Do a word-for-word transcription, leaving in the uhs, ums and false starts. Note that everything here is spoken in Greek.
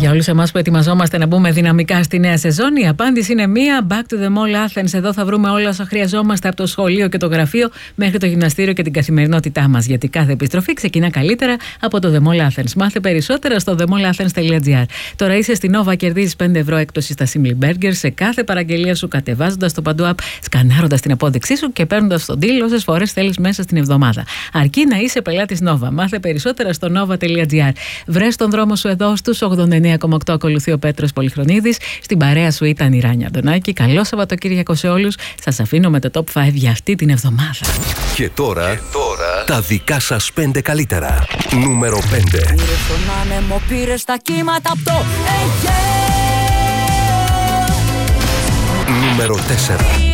Για όλους εμάς που ετοιμαζόμαστε να μπούμε δυναμικά στη νέα σεζόν, η απάντηση είναι μία. Back to the Mall Athens. Εδώ θα βρούμε όλα όσα χρειαζόμαστε από το σχολείο και το γραφείο μέχρι το γυμναστήριο και την καθημερινότητά μας. Γιατί κάθε επιστροφή ξεκινά καλύτερα από το The Mall Athens. Μάθε περισσότερα στο the mall athens dot gr. Τώρα είσαι στην Nova, κερδίζεις πέντε ευρώ έκπτωση στα Simply Burgers σε κάθε παραγγελία σου, κατεβάζοντας το Παντού App, σκανάροντας την απόδειξή σου και παίρνοντας τον deal όσες φορές θέλεις μέσα στην εβδομάδα. Αρκεί να είσαι πελάτης Nova. Μάθε περισσότερα στο nova dot gr. Βρες τον δρόμο σου εδώ στους ογδόντα εννέα κόμμα οκτώ. Ακολουθεί ο Πέτρος Πολυχρονίδης. Στην παρέα σου ήταν η Ράνια Αντωνάκη. Καλό Σαββατοκύριακο σε όλους. Σας αφήνω με το top πέντε για αυτή την εβδομάδα. Και τώρα, και τώρα τα δικά σας πέντε καλύτερα. Νούμερο πέντε. Πήρε στον άνεμο, πήρε στα κύματα από το Αιγαίο. Νούμερο τέσσερα.